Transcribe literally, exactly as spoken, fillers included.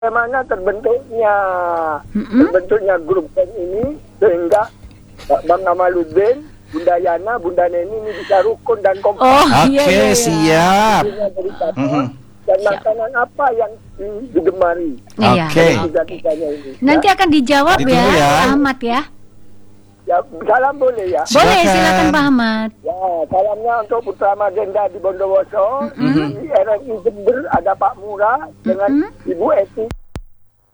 bagaimana terbentuknya Mm-mm. terbentuknya grup band ini sehingga Bang Amaluddin, Bunda Yana, Bunda Neni ini bisa rukun dan kompak. Oh, Oke, iya, iya, iya. siap. Punya cerita Mhm. dan Siap. makanan apa yang di- digemari. Iya. Oke. Tiga-tiganya ini. Nanti Ya. akan dijawab Ditunggu ya, ya. Pak Ahmad ya. Ya, salam boleh ya. Boleh, Silakan. silakan Pak Ahmad. Ya, salamnya untuk Putra Magenda di Bondowoso, Mm-mm. di R R I Jember ada Pak Mura dengan Mm-mm. Ibu Eti.